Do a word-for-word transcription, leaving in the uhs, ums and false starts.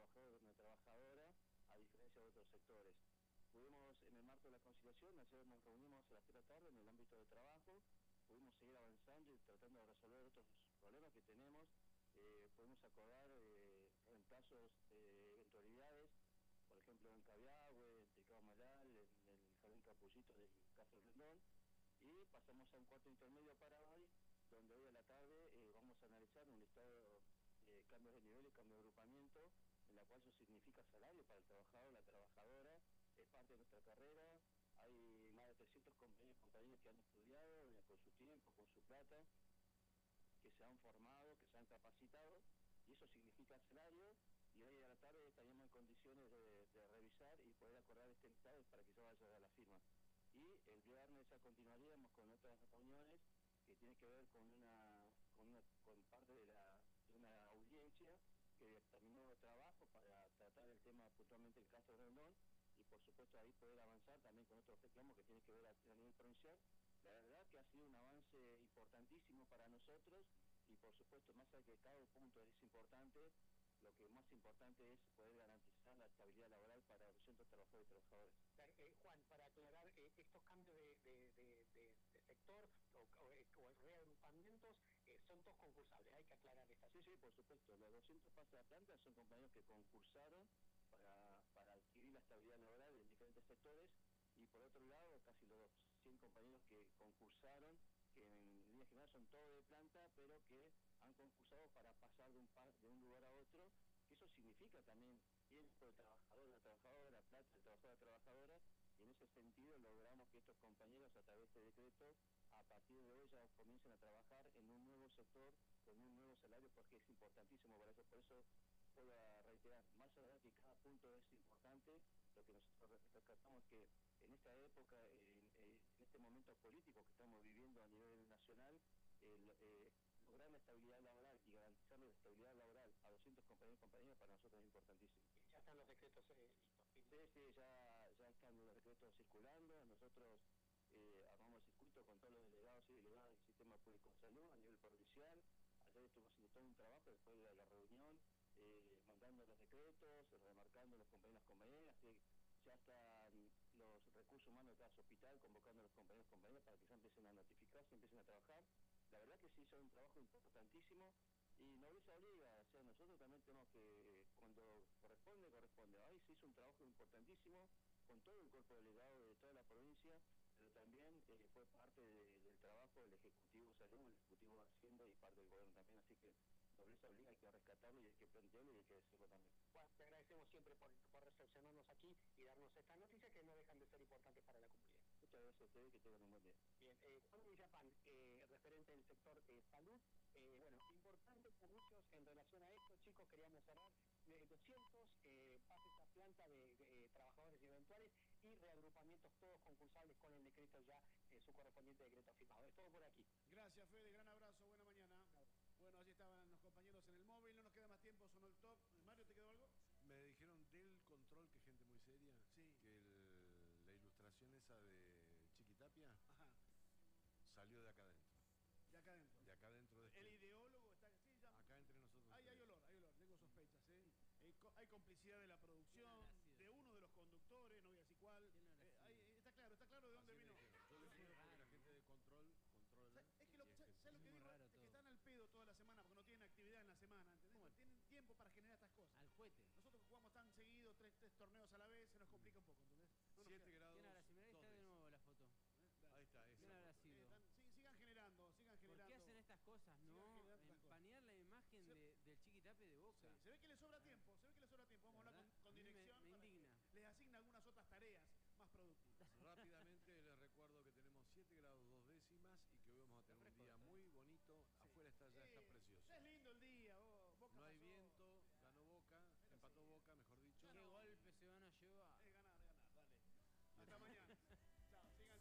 trabajador y una trabajadora, a diferencia de otros sectores. Pudimos, en el marco de la conciliación, ayer nos reunimos a las tres de la tarde en el ámbito de trabajo, pudimos seguir avanzando y tratando de resolver otros problemas que tenemos. Eh, podemos acordar eh, reemplazos de eventualidades, por ejemplo en Cabiahue, en Tecao Malal, en el Jardín Capullito del Castro Rendón, y pasamos a un cuarto intermedio para hoy, donde hoy a la tarde eh, vamos a analizar un listado de cambios de nivel y cambio de agrupamiento, en la cual eso significa salario para el trabajador, la trabajadora, es parte de nuestra carrera. Hay más de trescientos compañeros y compañeras que han estudiado eh, con su tiempo, con su plata, que se han formado, que se han capacitado, y eso significa salario, y hoy a la tarde estaríamos en condiciones de, de revisar y poder acordar este listado para que se vaya a la firma. Y el viernes ya continuaríamos con otras reuniones que tienen que ver con una con una con parte de la de una audiencia que terminó de trabajo para tratar el tema puntualmente del Castro Rendón, y por supuesto ahí poder avanzar también con otros reclamos que tienen que ver a, a nivel provincial. La verdad que ha sido un avance importantísimo para nosotros, y por supuesto, más allá de que cada punto es importante, lo que más importante es poder garantizar la estabilidad laboral para los cientos trabajadores y trabajadoras. Eh, Juan, para aclarar, eh, estos cambios de, de, de, de, de sector o, o, o reagrupamientos eh, son todos concursables, hay que aclarar esta. Sí, sí, por supuesto, los doscientos pases de planta son compañeros que concursaron para, para adquirir la estabilidad laboral en diferentes sectores, y por otro lado, casi los cien compañeros que concursaron, que en línea general son todos de planta, pero que han concursado para pasar de un, de un lugar a otro, que eso significa también tiempo del trabajador, la trabajadora, plata del trabajador, la trabajadora, y en ese sentido logramos que estos compañeros, a través de este decreto, a partir de hoy ya comiencen a trabajar en un nuevo sector, con un nuevo salario, porque es importantísimo para eso. Por eso puedo reiterar, más allá de que cada punto es importante, lo que nosotros rescatamos es que en esta época, en, en este momento político que estamos viviendo a nivel nacional, el, eh, lograr la estabilidad laboral y garantizar la estabilidad laboral a doscientos compañeros y compañeras para nosotros es importantísimo. Ya están los decretos eh, listos. Sí, sí, ya, ya están los decretos circulando. Nosotros eh, armamos el circuito con todos los delegados y delegadas del sistema público de salud a nivel provincial. Ayer estuvimos haciendo todo un trabajo después de la reunión, eh, mandando los decretos, remarcando los compañeros y compañeras, que ya están los recursos humanos de cada hospital convocando a los compañeros y compañeras para que ya empiecen a notificarse, empiecen a trabajar. La verdad que sí, es un trabajo importantísimo, y nobleza obliga, o sea, nosotros también tenemos que, cuando corresponde, corresponde. Ahí se hizo un trabajo importantísimo con todo el cuerpo delegado de toda la provincia, pero también eh, fue parte de, del trabajo del Ejecutivo Salud, el Ejecutivo Hacienda y parte del Gobierno también, así que nobleza obliga, hay que rescatarlo y hay que plantearlo y hay que decirlo también. Bueno, te agradecemos siempre por, por recepcionarnos aquí y darnos estas noticias que no dejan de ser importantes para la comunidad. Muchas gracias a ustedes, que tengan un buen día. Bien, eh, Juan Villapán, eh, referente del sector eh, salud, eh, bueno, importantes anuncios en relación a esto, chicos, queríamos cerrar de doscientos eh, pases a planta de, de eh, trabajadores eventuales y reagrupamientos todos concursables con el decreto ya, eh, su correspondiente decreto firmado. Es todo por aquí. Gracias, Fede, gran abrazo, buena mañana. Bueno, allí estaban los compañeros en el móvil, no nos queda más tiempo, sonó el top. Mario, ¿te quedó algo? Me dijeron del control, que gente muy seria, sí, que el, la ilustración esa de Chiquitapia Ajá. salió de acá adentro. De acá adentro. De acá adentro. De el este... ideólogo está... Sí, ya... Acá entre nosotros. Hay, hay olor, hay olor, tengo sospechas, ¿eh? Hay, hay complicidad de la producción, de uno de los conductores, no voy a decir cuál. Eh, hay, está claro, está claro de dónde Así vino. Yo le digo que la gente de control, control. ¿Sabes? Es que lo, ¿sabes es lo que digo? Es que están al pedo toda la semana porque no tienen actividad en la semana, ¿entendés? No tienen tiempo para generar estas cosas. Al cohete. Nosotros jugamos tan seguido, tres, tres torneos a la vez, se nos complica un poco, ¿entendés? No siete grados. ¿Quién habrá sido? Ahí está de nuevo la foto. Ahí está, esa. ¿Quién habrá sido? Eh, están, sí, sigan generando, sigan generando. ¿Por qué hacen estas cosas? No, empañar la imagen se, de, del Chiquitape de Boca. Sí, se ve que le sobra tiempo.